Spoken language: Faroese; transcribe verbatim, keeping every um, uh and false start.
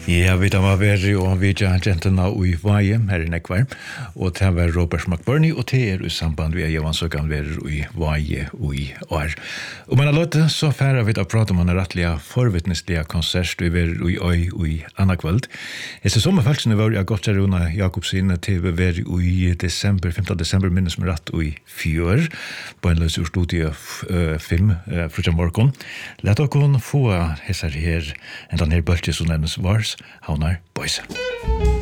Ja, vi da var veri og vi er gentena i Vaje, her i Nekvar, og det var Robert McBurney, og det er i samband vi er Javansøkan veri i Vaje i år. Og man har løtt så færre vi da prate om en rettelig forvittneslige konsert vi veri i Øy og i Annakveld. Esse sommerfalsene var jeg godt Runa Jakobsen til vi veri i desember, femte desember minnes med rett i fjør, på en løs ur studie uh, film uh, fra morgon. Lett dere få hesser her, en den her bølge som nevnes Vars, Havnar Boise.